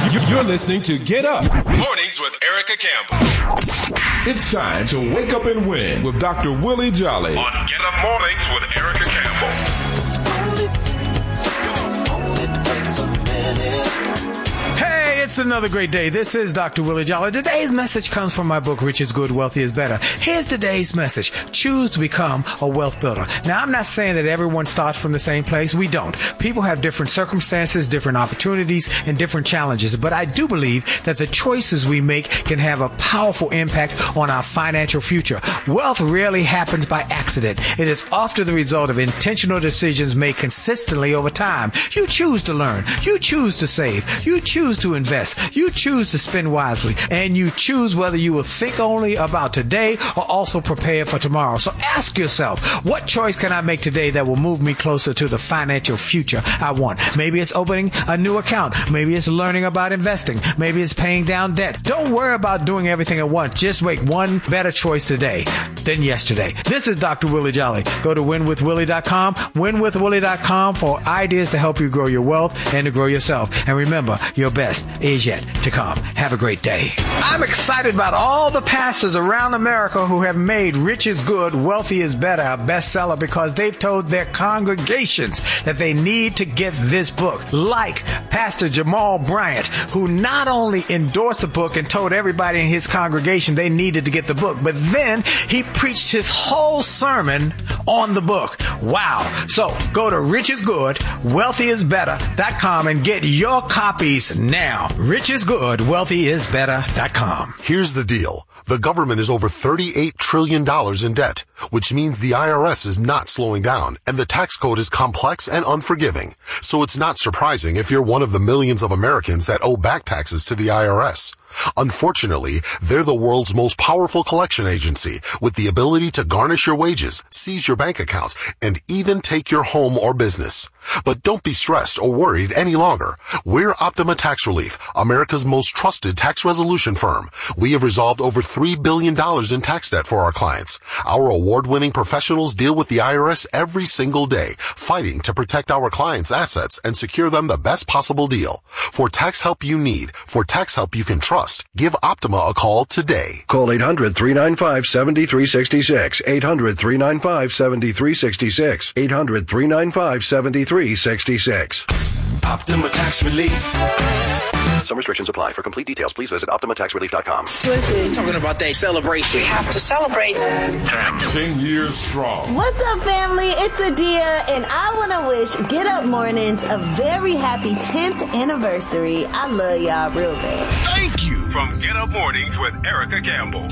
You're listening to Get Up Mornings with Erica Campbell. It's time to wake up and win with Dr. Willie Jolly on Get Up Mornings with Erica Campbell. Hey, it's another great day. This is Dr. Willie Jolly. Today's message comes from my book, Rich is Good, Wealthy is Better. Here's today's message. Choose to become a wealth builder. Now, I'm not saying that everyone starts from the same place. We don't. People have different circumstances, different opportunities, and different challenges. But I do believe that the choices we make can have a powerful impact on our financial future. Wealth rarely happens by accident. It is often the result of intentional decisions made consistently over time. You choose to learn. You choose to save. You choose to invest. You choose to spend wisely. And you choose whether you will think only about today or also prepare for tomorrow. So ask yourself, what choice can I make today that will move me closer to the financial future I want? Maybe it's opening a new account. Maybe it's learning about investing. Maybe it's paying down debt. Don't worry about doing everything at once. Just make one better choice today than yesterday. This is Dr. Willie Jolly. Go to winwithwillie.com, winwithwillie.com for ideas to help you grow your wealth and to grow yourself. And remember, your best is yet to come. Have a great day. I'm excited about all the pastors around America who have made Rich is Good, Wealthy is Better a bestseller because they've told their congregations that they need to get this book. Like Pastor Jamal Bryant, who not only endorsed the book and told everybody in his congregation they needed to get the book, but then he preached his whole sermon on the book. Wow. So go to richisgood.wealthyisbetter.com and get your copies now. richisgood.wealthyisbetter.com. Here's the deal. The government is over $38 trillion in debt, which means the IRS is not slowing down, and the tax code is complex and unforgiving. So it's not surprising if you're one of the millions of Americans that owe back taxes to the IRS. Unfortunately, they're the world's most powerful collection agency with the ability to garnish your wages, seize your bank account, and even take your home or business. But don't be stressed or worried any longer. We're Optima Tax Relief, America's most trusted tax resolution firm. We have resolved over $3 billion in tax debt for our clients. Our award-winning professionals deal with the IRS every single day, fighting to protect our clients' assets and secure them the best possible deal. For tax help you need, for tax help you can trust, give Optima a call today. Call 800-395-7366. 800-395-7366. 800-395-7366. Optima Tax Relief. Some restrictions apply. For complete details, please visit OptimaTaxRelief.com. Listen, talking about that celebration. We have to celebrate. 10 years strong. What's up, family? It's Adia, and I want to wish Get Up Mornings a very happy 10th anniversary. I love y'all real bad. Thank you. From Get Up Mornings with Erica Campbell.